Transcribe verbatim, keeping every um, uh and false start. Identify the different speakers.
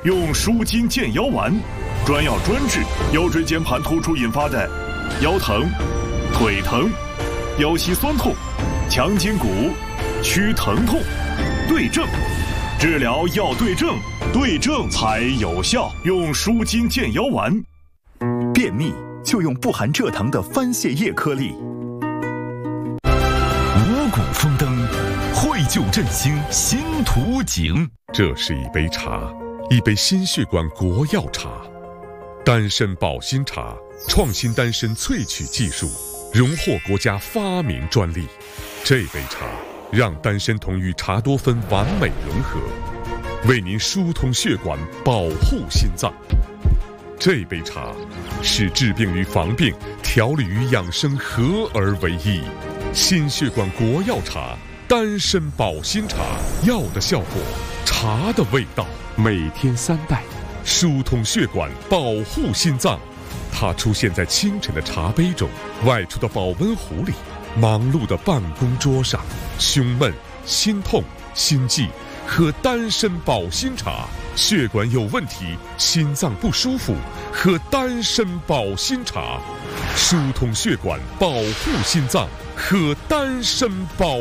Speaker 1: 用舒筋健腰丸，专药专治腰椎间盘突出引发的腰疼、腿疼、腰膝酸痛、强筋骨、区疼痛，对症。治疗要对症，对症才有效。用舒筋健腰丸。
Speaker 2: 便秘就用不含蔗糖的番泻叶颗粒。五谷丰登，惠救振兴新图景。
Speaker 3: 这是一杯茶，一杯心血管国药茶，丹参保心茶，创新丹参萃取技术，荣获国家发明专利。这杯茶让丹参酮与茶多酚完美融合，为您疏通血管，保护心脏。这杯茶是治病与防病、调理与养生合而为一。心血管国药茶，丹参保心茶，药的效果，茶的味道，每天三袋，疏通血管，保护心脏。它出现在清晨的茶杯中，外出的保温壶里，忙碌的办公桌上。胸闷、心痛、心悸，喝丹参保心茶；血管有问题、心脏不舒服，喝丹参保心茶。疏通血管，保护心脏，喝丹参保